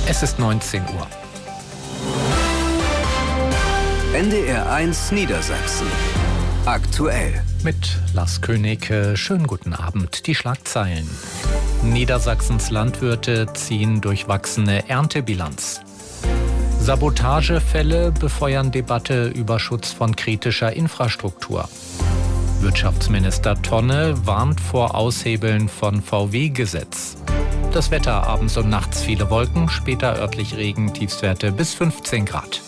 Es ist 19 Uhr. NDR 1 Niedersachsen. Aktuell. Mit Lars König, schönen guten Abend. Die Schlagzeilen. Niedersachsens Landwirte ziehen durchwachsene Erntebilanz. Sabotagefälle befeuern Debatte über Schutz von kritischer Infrastruktur. Wirtschaftsminister Tonne warnt vor Aushebeln von VW-Gesetz. Das Wetter, abends und nachts viele Wolken, später örtlich Regen, Tiefstwerte bis 15 Grad.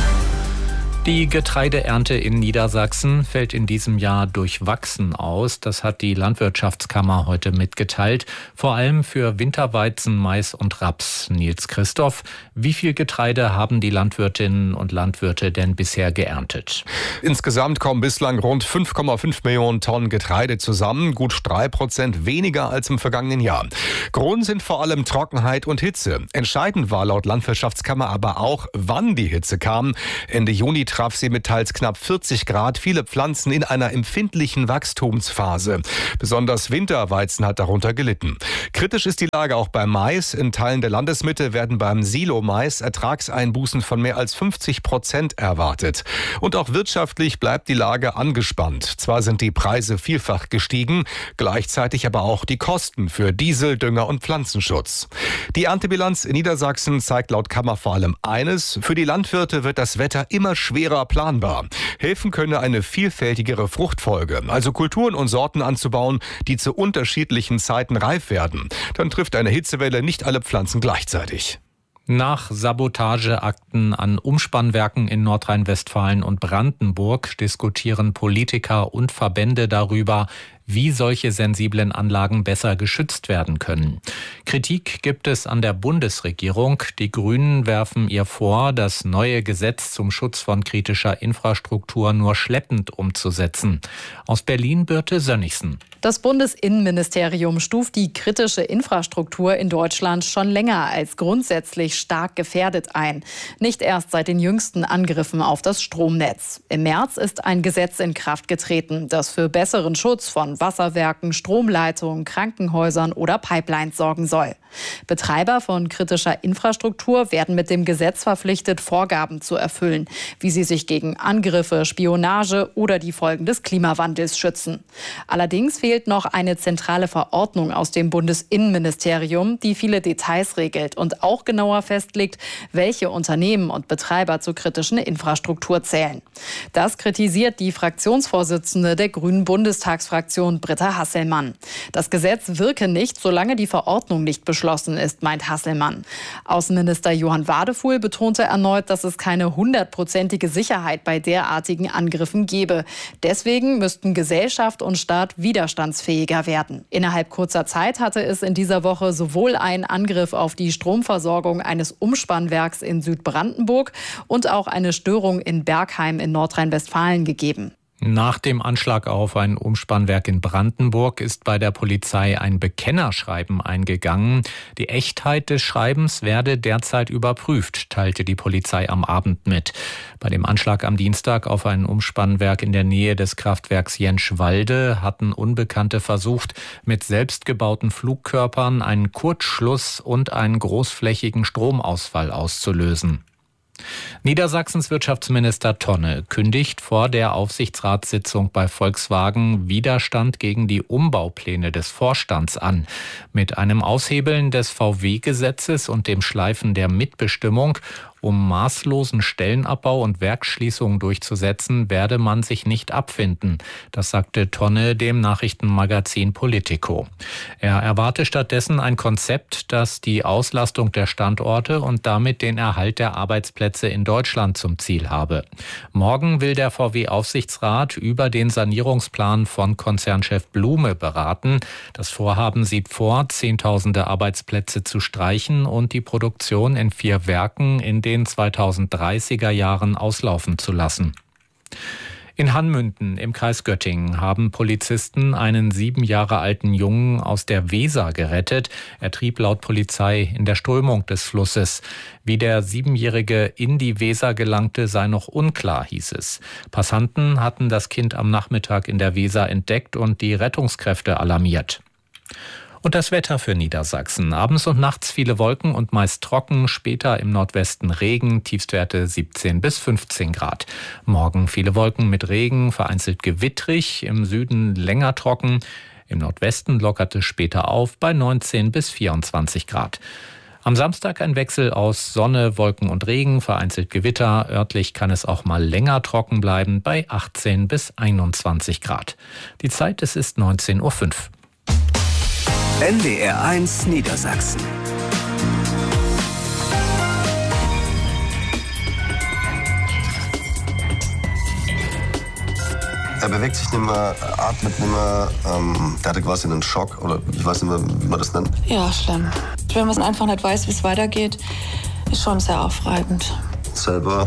Die Getreideernte in Niedersachsen fällt in diesem Jahr durchwachsen aus. Das hat die Landwirtschaftskammer heute mitgeteilt. Vor allem für Winterweizen, Mais und Raps. Nils Christoph, wie viel Getreide haben die Landwirtinnen und Landwirte denn bisher geerntet? Insgesamt kommen bislang rund 5,5 Millionen Tonnen Getreide zusammen. Gut 3% weniger als im vergangenen Jahr. Grund sind vor allem Trockenheit und Hitze. Entscheidend war laut Landwirtschaftskammer aber auch, wann die Hitze kam. Ende Juni traf sie mit teils knapp 40 Grad viele Pflanzen in einer empfindlichen Wachstumsphase. Besonders Winterweizen hat darunter gelitten. Kritisch ist die Lage auch beim Mais. In Teilen der Landesmitte werden beim Silo-Mais Ertragseinbußen von mehr als 50% erwartet. Und auch wirtschaftlich bleibt die Lage angespannt. Zwar sind die Preise vielfach gestiegen, gleichzeitig aber auch die Kosten für Diesel, Dünger und Pflanzenschutz. Die Erntebilanz in Niedersachsen zeigt laut Kammer vor allem eines: Für die Landwirte wird das Wetter immer schwerer planbar. Helfen könne eine vielfältigere Fruchtfolge, also Kulturen und Sorten anzubauen, die zu unterschiedlichen Zeiten reif werden. Dann trifft eine Hitzewelle nicht alle Pflanzen gleichzeitig. Nach Sabotageakten an Umspannwerken in Nordrhein-Westfalen und Brandenburg diskutieren Politiker und Verbände darüber, wie solche sensiblen Anlagen besser geschützt werden können. Kritik gibt es an der Bundesregierung. Die Grünen werfen ihr vor, das neue Gesetz zum Schutz von kritischer Infrastruktur nur schleppend umzusetzen. Aus Berlin Birte Sönnigsen. Das Bundesinnenministerium stuft die kritische Infrastruktur in Deutschland schon länger als grundsätzlich stark gefährdet ein. Nicht erst seit den jüngsten Angriffen auf das Stromnetz. Im März ist ein Gesetz in Kraft getreten, das für besseren Schutz von Wasserwerken, Stromleitungen, Krankenhäusern oder Pipelines sorgen soll. Betreiber von kritischer Infrastruktur werden mit dem Gesetz verpflichtet, Vorgaben zu erfüllen, wie sie sich gegen Angriffe, Spionage oder die Folgen des Klimawandels schützen. Allerdings fehlt noch eine zentrale Verordnung aus dem Bundesinnenministerium, die viele Details regelt und auch genauer festlegt, welche Unternehmen und Betreiber zur kritischen Infrastruktur zählen. Das kritisiert die Fraktionsvorsitzende der Grünen Bundestagsfraktion, Britta Hasselmann. Das Gesetz wirke nicht, solange die Verordnung nicht beschlossen ist, meint Hasselmann. Außenminister Johann Wadefuhl betonte erneut, dass es keine 100%ige Sicherheit bei derartigen Angriffen gebe. Deswegen müssten Gesellschaft und Staat widerstandsfähiger werden. Innerhalb kurzer Zeit hatte es in dieser Woche sowohl einen Angriff auf die Stromversorgung eines Umspannwerks in Südbrandenburg und auch eine Störung in Bergheim in Nordrhein-Westfalen gegeben. Nach dem Anschlag auf ein Umspannwerk in Brandenburg ist bei der Polizei ein Bekennerschreiben eingegangen. Die Echtheit des Schreibens werde derzeit überprüft, teilte die Polizei am Abend mit. Bei dem Anschlag am Dienstag auf ein Umspannwerk in der Nähe des Kraftwerks Jenschwalde hatten Unbekannte versucht, mit selbstgebauten Flugkörpern einen Kurzschluss und einen großflächigen Stromausfall auszulösen. Niedersachsens Wirtschaftsminister Tonne kündigt vor der Aufsichtsratssitzung bei Volkswagen Widerstand gegen die Umbaupläne des Vorstands an. Mit einem Aushebeln des VW-Gesetzes und dem Schleifen der Mitbestimmung um maßlosen Stellenabbau und Werksschließungen durchzusetzen, werde man sich nicht abfinden. Das sagte Tonne dem Nachrichtenmagazin Politico. Er erwarte stattdessen ein Konzept, das die Auslastung der Standorte und damit den Erhalt der Arbeitsplätze in Deutschland zum Ziel habe. Morgen will der VW-Aufsichtsrat über den Sanierungsplan von Konzernchef Blume beraten. Das Vorhaben sieht vor, Zehntausende Arbeitsplätze zu streichen und die Produktion in 4 Werken in den 2030er Jahren auslaufen zu lassen. In Hanmünden im Kreis Göttingen haben Polizisten einen 7 Jahre alten Jungen aus der Weser gerettet. Er trieb laut Polizei in der Strömung des Flusses. Wie der 7-Jährige in die Weser gelangte, sei noch unklar, hieß es. Passanten hatten das Kind am Nachmittag in der Weser entdeckt und die Rettungskräfte alarmiert. Und das Wetter für Niedersachsen. Abends und nachts viele Wolken und meist trocken, später im Nordwesten Regen, Tiefstwerte 17 bis 15 Grad. Morgen viele Wolken mit Regen, vereinzelt gewittrig, im Süden länger trocken. Im Nordwesten lockert es später auf bei 19 bis 24 Grad. Am Samstag ein Wechsel aus Sonne, Wolken und Regen, vereinzelt Gewitter. Örtlich kann es auch mal länger trocken bleiben bei 18 bis 21 Grad. Die Zeit, es ist 19:05 Uhr. NDR 1 Niedersachsen. Er bewegt sich nicht mehr, atmet nicht mehr, der hatte quasi einen Schock oder ich weiß nicht mehr, wie man das nennt. Ja, schlimm. Wenn man einfach nicht weiß, wie es weitergeht, ist schon sehr aufreibend. Selber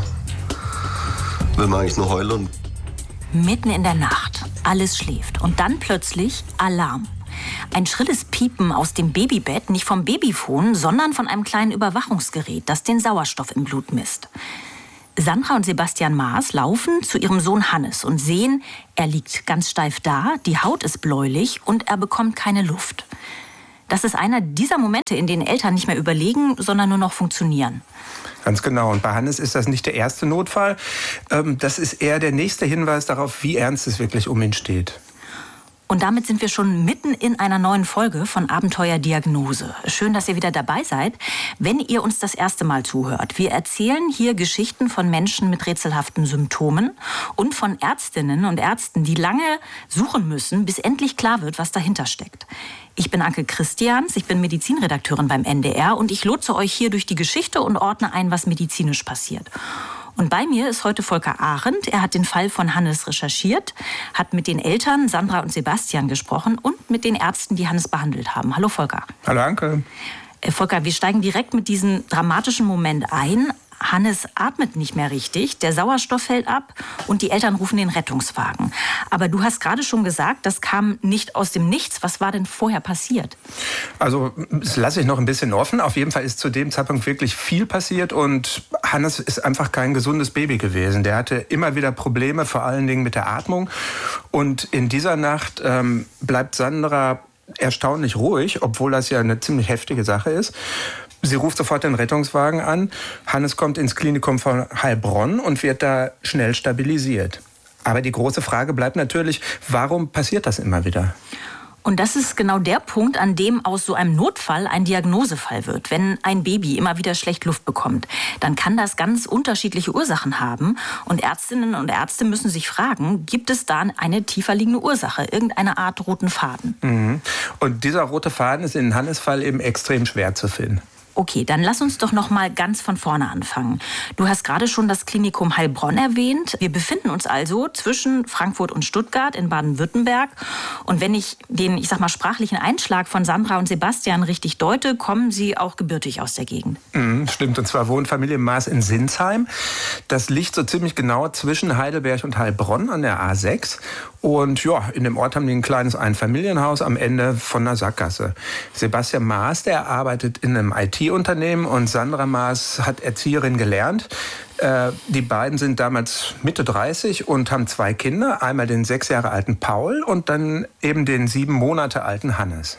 will man eigentlich nur heulen. Mitten in der Nacht, alles schläft und dann plötzlich Alarm. Ein schrilles Piepen aus dem Babybett, nicht vom Babyphon, sondern von einem kleinen Überwachungsgerät, das den Sauerstoff im Blut misst. Sandra und Sebastian Maas laufen zu ihrem Sohn Hannes und sehen, er liegt ganz steif da, die Haut ist bläulich und er bekommt keine Luft. Das ist einer dieser Momente, in denen Eltern nicht mehr überlegen, sondern nur noch funktionieren. Ganz genau. Und bei Hannes ist das nicht der erste Notfall. Das ist eher der nächste Hinweis darauf, wie ernst es wirklich um ihn steht. Und damit sind wir schon mitten in einer neuen Folge von Abenteuer Diagnose. Schön, dass ihr wieder dabei seid, wenn ihr uns das erste Mal zuhört. Wir erzählen hier Geschichten von Menschen mit rätselhaften Symptomen und von Ärztinnen und Ärzten, die lange suchen müssen, bis endlich klar wird, was dahinter steckt. Ich bin Anke Christians, ich bin Medizinredakteurin beim NDR und ich lotse euch hier durch die Geschichte und ordne ein, was medizinisch passiert. Und bei mir ist heute Volker Arendt. Er hat den Fall von Hannes recherchiert, hat mit den Eltern Sandra und Sebastian gesprochen und mit den Ärzten, die Hannes behandelt haben. Hallo Volker. Hallo Anke. Volker, wir steigen direkt mit diesem dramatischen Moment ein. Hannes atmet nicht mehr richtig, der Sauerstoff fällt ab und die Eltern rufen den Rettungswagen. Aber du hast gerade schon gesagt, das kam nicht aus dem Nichts. Was war denn vorher passiert? Also das lasse ich noch ein bisschen offen. Auf jeden Fall ist zu dem Zeitpunkt wirklich viel passiert und Hannes ist einfach kein gesundes Baby gewesen. Der hatte immer wieder Probleme, vor allen Dingen mit der Atmung. Und in dieser Nacht bleibt Sandra erstaunlich ruhig, obwohl das ja eine ziemlich heftige Sache ist. Sie ruft sofort den Rettungswagen an. Hannes kommt ins Klinikum von Heilbronn und wird da schnell stabilisiert. Aber die große Frage bleibt natürlich, warum passiert das immer wieder? Und das ist genau der Punkt, an dem aus so einem Notfall ein Diagnosefall wird. Wenn ein Baby immer wieder schlecht Luft bekommt, dann kann das ganz unterschiedliche Ursachen haben. Und Ärztinnen und Ärzte müssen sich fragen, gibt es da eine tiefer liegende Ursache, irgendeine Art roten Faden? Mhm. Und dieser rote Faden ist in Hannes' Fall eben extrem schwer zu finden. Okay, dann lass uns doch noch mal ganz von vorne anfangen. Du hast gerade schon das Klinikum Heilbronn erwähnt. Wir befinden uns also zwischen Frankfurt und Stuttgart in Baden-Württemberg. Und wenn ich den, sprachlichen Einschlag von Sandra und Sebastian richtig deute, kommen sie auch gebürtig aus der Gegend. Stimmt, und zwar wohnt Familie Maas in Sinsheim. Das liegt so ziemlich genau zwischen Heidelberg und Heilbronn an der A6. Und ja, in dem Ort haben die ein kleines Einfamilienhaus am Ende von einer Sackgasse. Sebastian Maas, der arbeitet in einem IT-Unternehmen und Sandra Maas hat Erzieherin gelernt. Die beiden sind damals Mitte 30 und haben 2 Kinder. Einmal den 6 Jahre alten Paul und dann eben den 7 Monate alten Hannes.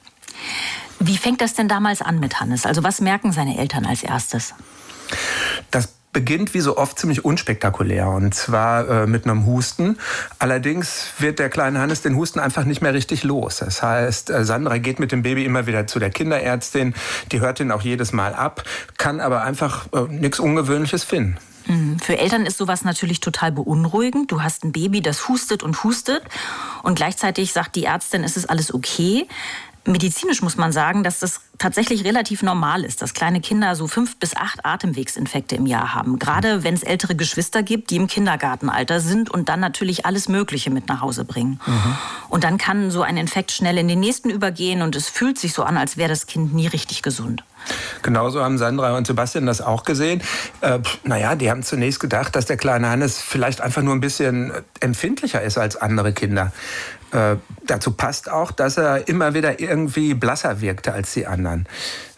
Wie fängt das denn damals an mit Hannes? Also was merken seine Eltern als erstes? Das beginnt wie so oft ziemlich unspektakulär und zwar mit einem Husten. Allerdings wird der kleine Hannes den Husten einfach nicht mehr richtig los. Das heißt, Sandra geht mit dem Baby immer wieder zu der Kinderärztin, die hört ihn auch jedes Mal ab, kann aber einfach nichts Ungewöhnliches finden. Für Eltern ist sowas natürlich total beunruhigend. Du hast ein Baby, das hustet und gleichzeitig sagt die Ärztin, es ist alles okay. Medizinisch muss man sagen, dass das tatsächlich relativ normal ist, dass kleine Kinder so 5 bis 8 Atemwegsinfekte im Jahr haben. Gerade wenn es ältere Geschwister gibt, die im Kindergartenalter sind und dann natürlich alles Mögliche mit nach Hause bringen. Und dann kann so ein Infekt schnell in den nächsten übergehen und es fühlt sich so an, als wäre das Kind nie richtig gesund. Genauso haben Sandra und Sebastian das auch gesehen. Die haben zunächst gedacht, dass der kleine Hannes vielleicht einfach nur ein bisschen empfindlicher ist als andere Kinder. Dazu passt auch, dass er immer wieder irgendwie blasser wirkte als die anderen.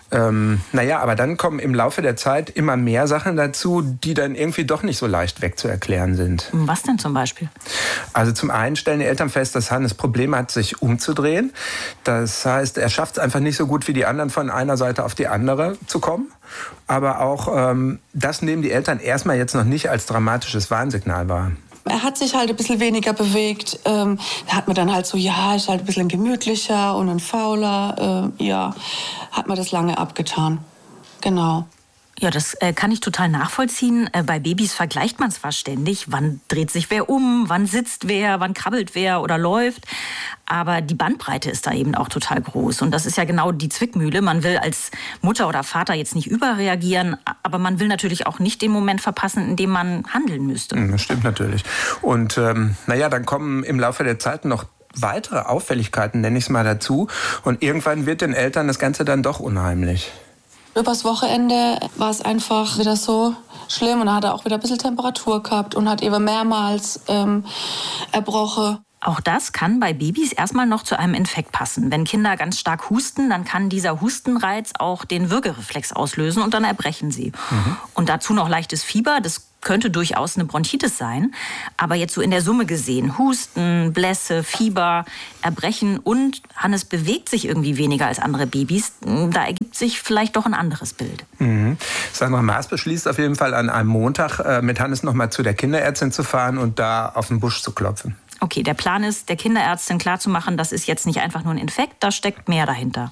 Aber dann kommen im Laufe der Zeit immer mehr Sachen dazu, die dann irgendwie doch nicht so leicht wegzuerklären sind. Was denn zum Beispiel? Also zum einen stellen die Eltern fest, dass Hannes Probleme hat, sich umzudrehen. Das heißt, er schafft es einfach nicht so gut wie die anderen, von einer Seite auf die andere zu kommen. Aber auch das nehmen die Eltern erstmal jetzt noch nicht als dramatisches Warnsignal wahr. Er hat sich halt ein bisschen weniger bewegt. Da hat man dann halt so, ja, ist halt ein bisschen gemütlicher und ein fauler. Hat man das lange abgetan. Genau. Ja, das kann ich total nachvollziehen. Bei Babys vergleicht man zwar ständig, wann dreht sich wer um, wann sitzt wer, wann krabbelt wer oder läuft. Aber die Bandbreite ist da eben auch total groß. Und das ist ja genau die Zwickmühle. Man will als Mutter oder Vater jetzt nicht überreagieren, aber man will natürlich auch nicht den Moment verpassen, in dem man handeln müsste. Das stimmt natürlich. Und dann kommen im Laufe der Zeit noch weitere Auffälligkeiten, nenne ich es mal, dazu. Und irgendwann wird den Eltern das Ganze dann doch unheimlich. Übers Wochenende war es einfach wieder so schlimm und dann hat er auch wieder ein bisschen Temperatur gehabt und hat eben mehrmals erbrochen. Auch das kann bei Babys erstmal noch zu einem Infekt passen. Wenn Kinder ganz stark husten, dann kann dieser Hustenreiz auch den Würgereflex auslösen und dann erbrechen sie. Und dazu noch leichtes Fieber, das könnte durchaus eine Bronchitis sein. Aber jetzt so in der Summe gesehen, Husten, Blässe, Fieber, Erbrechen und Hannes bewegt sich irgendwie weniger als andere Babys, da ergibt sich vielleicht doch ein anderes Bild. Sandra Maas beschließt auf jeden Fall an einem Montag, mit Hannes noch mal zu der Kinderärztin zu fahren und da auf den Busch zu klopfen. Okay, der Plan ist, der Kinderärztin klarzumachen, das ist jetzt nicht einfach nur ein Infekt, da steckt mehr dahinter.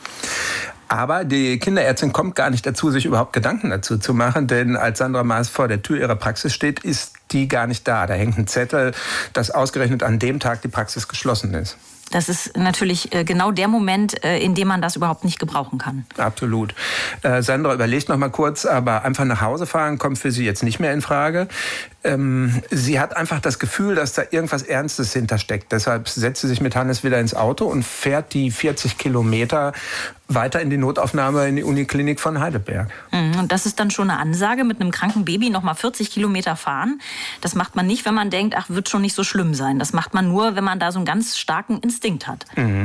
Aber die Kinderärztin kommt gar nicht dazu, sich überhaupt Gedanken dazu zu machen, denn als Sandra Maas vor der Tür ihrer Praxis steht, ist die gar nicht da. Da hängt ein Zettel, dass ausgerechnet an dem Tag die Praxis geschlossen ist. Das ist natürlich genau der Moment, in dem man das überhaupt nicht gebrauchen kann. Absolut. Sandra überlegt noch mal kurz, aber einfach nach Hause fahren kommt für sie jetzt nicht mehr in Frage. Sie hat einfach das Gefühl, dass da irgendwas Ernstes hintersteckt. Deshalb setzt sie sich mit Hannes wieder ins Auto und fährt die 40 Kilometer weiter in die Notaufnahme in die Uniklinik von Heidelberg. Und das ist dann schon eine Ansage, mit einem kranken Baby noch mal 40 Kilometer fahren. Das macht man nicht, wenn man denkt, ach, wird schon nicht so schlimm sein. Das macht man nur, wenn man da so einen ganz starken Instinkt hat.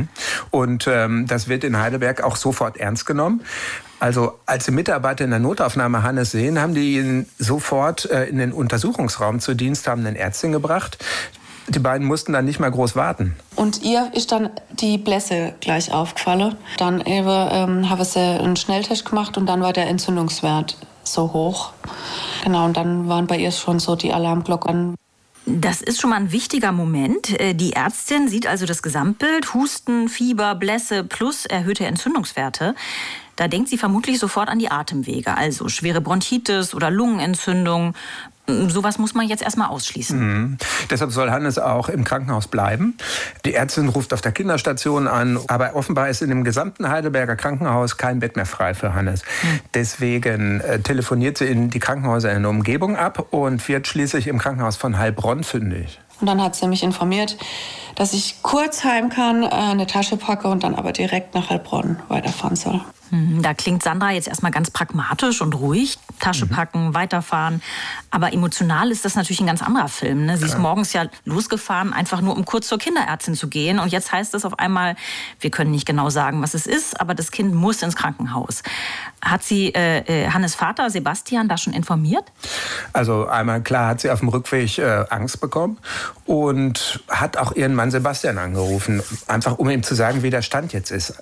Und das wird in Heidelberg auch sofort ernst genommen. Also als die Mitarbeiter in der Notaufnahme Hannes sehen, haben die ihn sofort in den Untersuchungsraum zur diensthabenden Ärztin gebracht. Die beiden mussten dann nicht mal groß warten. Und ihr ist dann die Blässe gleich aufgefallen. Dann haben sie einen Schnelltest gemacht und dann war der Entzündungswert so hoch. Genau, und dann waren bei ihr schon so die Alarmglocken. Das ist schon mal ein wichtiger Moment. Die Ärztin sieht also das Gesamtbild, Husten, Fieber, Blässe plus erhöhte Entzündungswerte. Da denkt sie vermutlich sofort an die Atemwege, also schwere Bronchitis oder Lungenentzündung. Sowas muss man jetzt erstmal ausschließen. Deshalb soll Hannes auch im Krankenhaus bleiben. Die Ärztin ruft auf der Kinderstation an, aber offenbar ist in dem gesamten Heidelberger Krankenhaus kein Bett mehr frei für Hannes. Deswegen telefoniert sie in die Krankenhäuser in der Umgebung ab und wird schließlich im Krankenhaus von Heilbronn fündig. Und dann hat sie mich informiert, dass ich kurz heim kann, eine Tasche packe und dann aber direkt nach Heilbronn weiterfahren soll. Da klingt Sandra jetzt erstmal ganz pragmatisch und ruhig. Tasche packen, weiterfahren. Aber emotional ist das natürlich ein ganz anderer Film. Ne? Sie ist morgens ja losgefahren, einfach nur um kurz zur Kinderärztin zu gehen. Und jetzt heißt es auf einmal, wir können nicht genau sagen, was es ist, aber das Kind muss ins Krankenhaus. Hat sie Hannes' Vater Sebastian da schon informiert? Also einmal klar hat sie auf dem Rückweg Angst bekommen und hat auch ihren Mann Sebastian angerufen, einfach um ihm zu sagen, wie der Stand jetzt ist.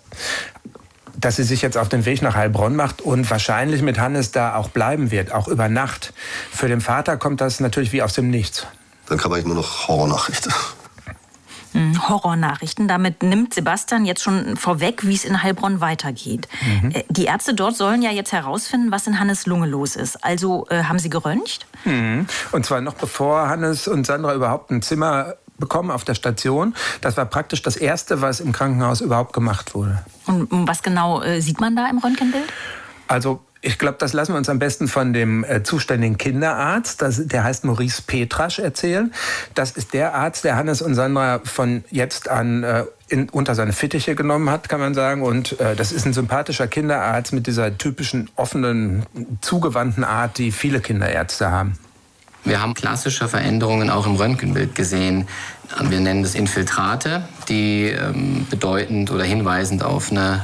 Dass sie sich jetzt auf den Weg nach Heilbronn macht und wahrscheinlich mit Hannes da auch bleiben wird, auch über Nacht. Für den Vater kommt das natürlich wie aus dem Nichts. Dann kam eigentlich nur noch Horrornachrichten. Horrornachrichten. Damit nimmt Sebastian jetzt schon vorweg, wie es in Heilbronn weitergeht. Die Ärzte dort sollen ja jetzt herausfinden, was in Hannes' Lunge los ist. Also haben sie geröntgt? Und zwar noch bevor Hannes und Sandra überhaupt ein Zimmer bekommen auf der Station. Das war praktisch das Erste, was im Krankenhaus überhaupt gemacht wurde. Und was genau sieht man da im Röntgenbild? Also ich glaube, das lassen wir uns am besten von dem zuständigen Kinderarzt, der heißt Maurice Petrasch, erzählen. Das ist der Arzt, der Hannes und Sandra von jetzt an unter seine Fittiche genommen hat, kann man sagen. Und das ist ein sympathischer Kinderarzt mit dieser typischen offenen, zugewandten Art, die viele Kinderärzte haben. Wir haben klassische Veränderungen auch im Röntgenbild gesehen. Wir nennen das Infiltrate, die bedeutend oder hinweisend auf eine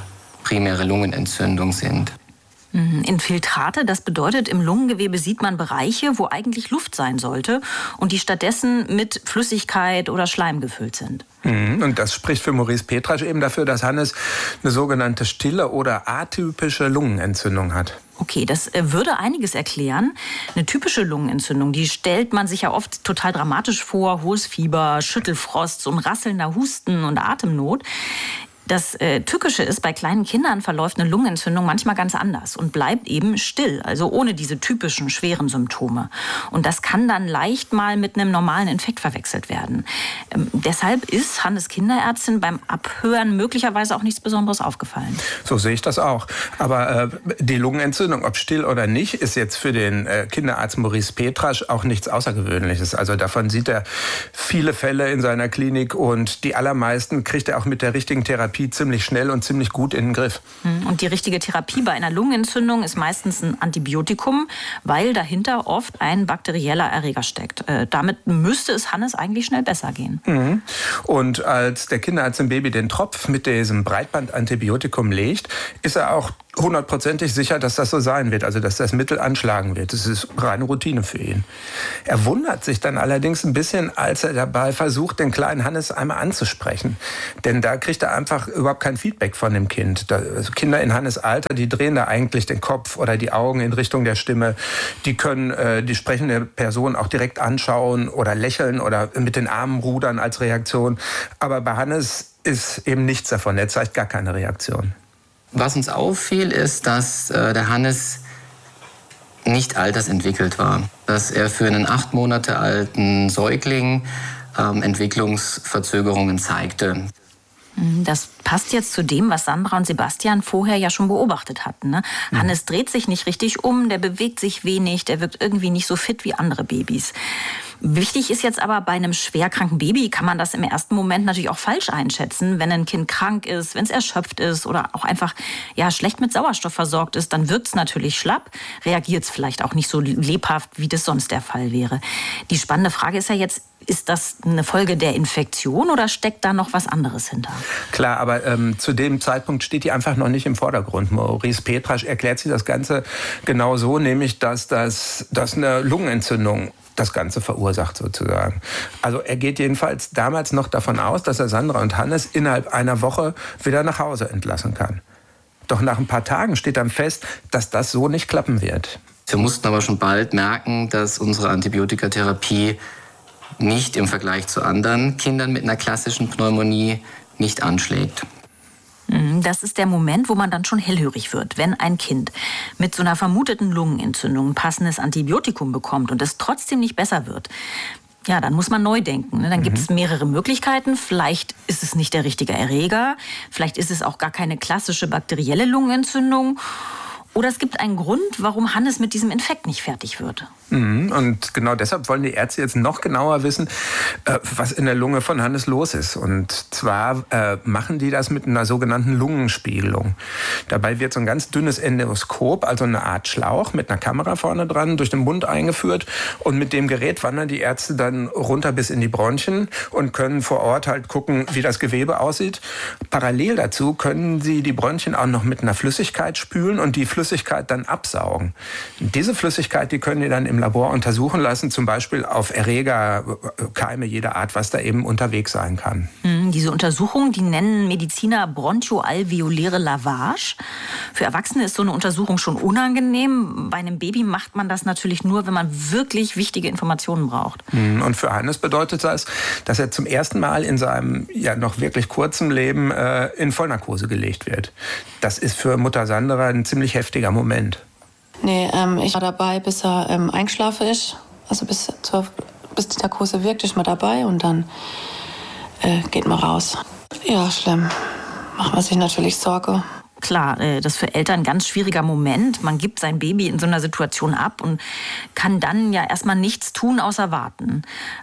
primäre Lungenentzündung sind. Infiltrate, das bedeutet, im Lungengewebe sieht man Bereiche, wo eigentlich Luft sein sollte und die stattdessen mit Flüssigkeit oder Schleim gefüllt sind. Und das spricht für Maurice Petrasch eben dafür, dass Hannes eine sogenannte stille oder atypische Lungenentzündung hat. Okay, das würde einiges erklären. Eine typische Lungenentzündung, die stellt man sich ja oft total dramatisch vor. Hohes Fieber, Schüttelfrost, so ein rasselnder Husten und Atemnot. Das Tückische ist, bei kleinen Kindern verläuft eine Lungenentzündung manchmal ganz anders und bleibt eben still, also ohne diese typischen schweren Symptome. Und das kann dann leicht mal mit einem normalen Infekt verwechselt werden. Deshalb ist Hannes Kinderärztin beim Abhören möglicherweise auch nichts Besonderes aufgefallen. So sehe ich das auch. Aber die Lungenentzündung, ob still oder nicht, ist jetzt für den Kinderarzt Maurice Petrasch auch nichts Außergewöhnliches. Also davon sieht er viele Fälle in seiner Klinik und die allermeisten kriegt er auch mit der richtigen Therapie ziemlich schnell und ziemlich gut in den Griff. Und die richtige Therapie bei einer Lungenentzündung ist meistens ein Antibiotikum, weil dahinter oft ein bakterieller Erreger steckt. Damit müsste es Hannes eigentlich schnell besser gehen. Und als der Kinderarzt dem Baby den Tropf mit diesem Breitbandantibiotikum legt, ist er auch 100%ig sicher, dass das so sein wird, also dass das Mittel anschlagen wird. Das ist reine Routine für ihn. Er wundert sich dann allerdings ein bisschen, als er dabei versucht, den kleinen Hannes einmal anzusprechen. Denn da kriegt er einfach überhaupt kein Feedback von dem Kind. Also Kinder in Hannes Alter, die drehen da eigentlich den Kopf oder die Augen in Richtung der Stimme. Die können die sprechende Person auch direkt anschauen oder lächeln oder mit den Armen rudern als Reaktion. Aber bei Hannes ist eben nichts davon. Er zeigt gar keine Reaktion. Was uns auffiel, ist, dass der Hannes nicht altersentwickelt war. Dass er für einen 8 Monate alten Säugling Entwicklungsverzögerungen zeigte. Das passt jetzt zu dem, was Sandra und Sebastian vorher ja schon beobachtet hatten. Ne? Hannes dreht sich nicht richtig um, der bewegt sich wenig, der wirkt irgendwie nicht so fit wie andere Babys. Wichtig ist jetzt aber, bei einem schwerkranken Baby kann man das im ersten Moment natürlich auch falsch einschätzen. Wenn ein Kind krank ist, wenn es erschöpft ist oder auch einfach schlecht mit Sauerstoff versorgt ist, dann wird es natürlich schlapp, reagiert es vielleicht auch nicht so lebhaft, wie das sonst der Fall wäre. Die spannende Frage ist ja jetzt, ist das eine Folge der Infektion oder steckt da noch was anderes hinter? Klar, aber zu dem Zeitpunkt steht die einfach noch nicht im Vordergrund. Maurice Petrasch erklärt sich das Ganze genau so, nämlich dass eine Lungenentzündung das Ganze verursacht sozusagen. Also er geht jedenfalls damals noch davon aus, dass er Sandra und Hannes innerhalb einer Woche wieder nach Hause entlassen kann. Doch nach ein paar Tagen steht dann fest, dass das so nicht klappen wird. Wir mussten aber schon bald merken, dass unsere Antibiotikatherapie nicht im Vergleich zu anderen Kindern mit einer klassischen Pneumonie nicht anschlägt. Das ist der Moment, wo man dann schon hellhörig wird, wenn ein Kind mit so einer vermuteten Lungenentzündung ein passendes Antibiotikum bekommt und es trotzdem nicht besser wird. Ja, dann muss man neu denken. Dann gibt es mehrere Möglichkeiten. Vielleicht ist es nicht der richtige Erreger, vielleicht ist es auch gar keine klassische bakterielle Lungenentzündung. Oder es gibt einen Grund, warum Hannes mit diesem Infekt nicht fertig wird. Und genau deshalb wollen die Ärzte jetzt noch genauer wissen, was in der Lunge von Hannes los ist. Und zwar machen die das mit einer sogenannten Lungenspiegelung. Dabei wird so ein ganz dünnes Endoskop, also eine Art Schlauch mit einer Kamera vorne dran, durch den Mund eingeführt. Und mit dem Gerät wandern die Ärzte dann runter bis in die Bronchien und können vor Ort halt gucken, wie das Gewebe aussieht. Parallel dazu können sie die Bronchien auch noch mit einer Flüssigkeit spülen und die Flüssigkeit dann absaugen. Diese Flüssigkeit, die können die dann im Labor untersuchen lassen, zum Beispiel auf Erreger, Keime jeder Art, was da eben unterwegs sein kann. Diese Untersuchung, die nennen Mediziner bronchoalveoläre Lavage. Für Erwachsene ist so eine Untersuchung schon unangenehm. Bei einem Baby macht man das natürlich nur, wenn man wirklich wichtige Informationen braucht. Und für Hannes bedeutet das, dass er zum ersten Mal in seinem noch wirklich kurzen Leben in Vollnarkose gelegt wird. Das ist für Mutter Sandra ein ziemlich heftiger Moment. Nee, ich war dabei, bis er eingeschlafen ist. Also bis die Narkose wirkt, ist man dabei und dann geht man raus. Ja, schlimm. Macht man sich natürlich Sorge. Klar, das ist für Eltern ein ganz schwieriger Moment. Man gibt sein Baby in so einer Situation ab und kann dann ja erstmal nichts tun, außer warten.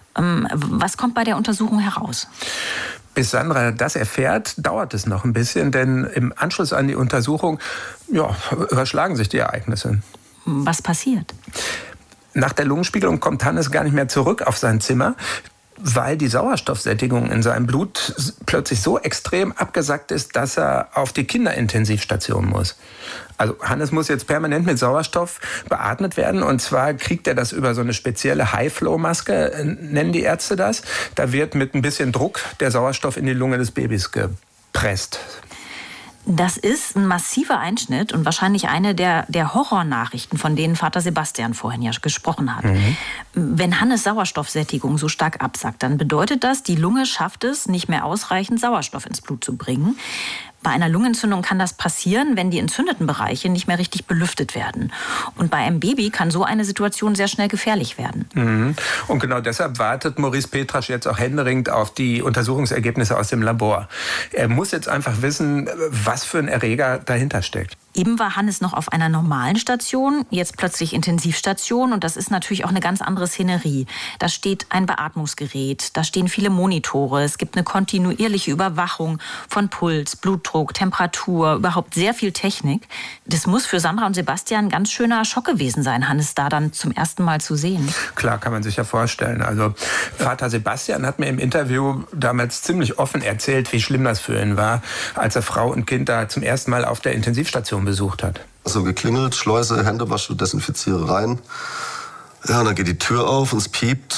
Was kommt bei der Untersuchung heraus? Bis Sandra das erfährt, dauert es noch ein bisschen, denn im Anschluss an die Untersuchung überschlagen sich die Ereignisse. Was passiert? Nach der Lungenspiegelung kommt Hannes gar nicht mehr zurück auf sein Zimmer. weil die Sauerstoffsättigung in seinem Blut plötzlich so extrem abgesackt ist, dass er auf die Kinderintensivstation muss. Also Hannes muss jetzt permanent mit Sauerstoff beatmet werden, und zwar kriegt er das über so eine spezielle High-Flow-Maske, nennen die Ärzte das. Da wird mit ein bisschen Druck der Sauerstoff in die Lunge des Babys gepresst. Das ist ein massiver Einschnitt und wahrscheinlich eine der Horrornachrichten, von denen Vater Sebastian vorhin ja gesprochen hat. Wenn Hannes Sauerstoffsättigung so stark absackt, dann bedeutet das, die Lunge schafft es, nicht mehr ausreichend Sauerstoff ins Blut zu bringen. Bei einer Lungenentzündung kann das passieren, wenn die entzündeten Bereiche nicht mehr richtig belüftet werden. Und bei einem Baby kann so eine Situation sehr schnell gefährlich werden. Und genau deshalb wartet Maurice Petrasch jetzt auch händeringend auf die Untersuchungsergebnisse aus dem Labor. Er muss jetzt einfach wissen, was für ein Erreger dahinter steckt. Eben war Hannes noch auf einer normalen Station, jetzt plötzlich Intensivstation, und das ist natürlich auch eine ganz andere Szenerie. Da steht ein Beatmungsgerät, da stehen viele Monitore, es gibt eine kontinuierliche Überwachung von Puls, Blutdruck, Temperatur, überhaupt sehr viel Technik. Das muss für Sandra und Sebastian ein ganz schöner Schock gewesen sein, Hannes da dann zum ersten Mal zu sehen. Klar, kann man sich ja vorstellen. Also Vater Sebastian hat mir im Interview damals ziemlich offen erzählt, wie schlimm das für ihn war, als er Frau und Kind da zum ersten Mal auf der Intensivstation besucht hat. So geklingelt, Schleuse, Händewasche, desinfiziere rein. Ja, und dann geht die Tür auf und es piept.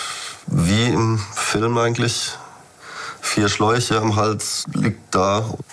Wie im Film eigentlich. 4 Schläuche am Hals, liegt da